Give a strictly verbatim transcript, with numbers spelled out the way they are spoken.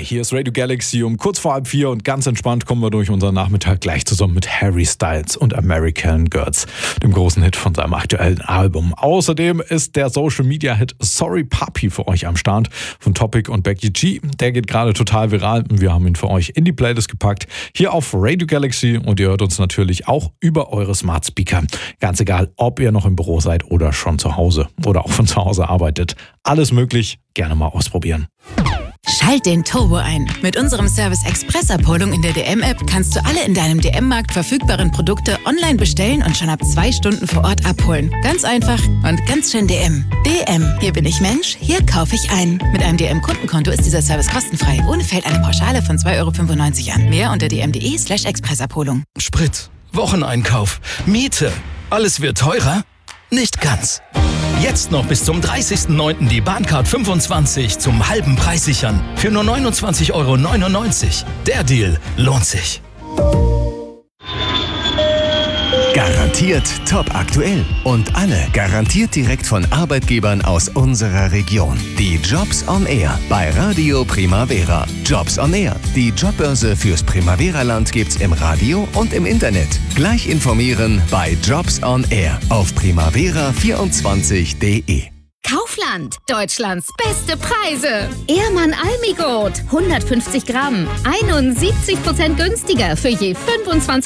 hier ist Radio Galaxy um kurz vor halb vier und ganz entspannt kommen wir durch unseren Nachmittag gleich zusammen mit Harry Styles und American Girls, dem großen Hit von seinem aktuellen Album. Außerdem ist der Social Media Hit Sorry Papi für euch am Start von Topic und Becky G. Der geht gerade total viral und wir haben ihn für euch in die Playlist gepackt, hier auf Radio Galaxy, und ihr hört uns natürlich auch über eure Smart Speaker. Ganz egal, ob ihr noch im Büro seid oder schon zu Hause oder auch von zu Hause arbeitet. Alles möglich, gerne mal ausprobieren. Schalt den Turbo ein. Mit unserem Service Express-Abholung in der D M-App kannst du alle in deinem D M-Markt verfügbaren Produkte online bestellen und schon ab zwei Stunden vor Ort abholen. Ganz einfach und ganz schön D M. D M, hier bin ich Mensch, hier kaufe ich ein. Mit einem D M-Kundenkonto ist dieser Service kostenfrei. Ohne fällt eine Pauschale von zwei Euro fünfundneunzig an. Mehr unter dm.de slash Expressabholung. Sprit, Wocheneinkauf, Miete. Alles wird teurer? Nicht ganz. Jetzt noch bis zum dreißigsten neunten die Bahncard fünfundzwanzig zum halben Preis sichern. Für nur neunundzwanzig Euro neunundneunzig. Der Deal lohnt sich. Garantiert top aktuell und alle garantiert direkt von Arbeitgebern aus unserer Region. Die Jobs on Air bei Radio Primavera. Jobs on Air, die Jobbörse fürs Primavera-Land gibt's im Radio und im Internet. Gleich informieren bei Jobs on Air auf primavera vierundzwanzig punkt de. Kaufland, Deutschlands beste Preise. Ehrmann Almigold, hundertfünfzig Gramm, einundsiebzig Prozent günstiger für je fünfundzwanzig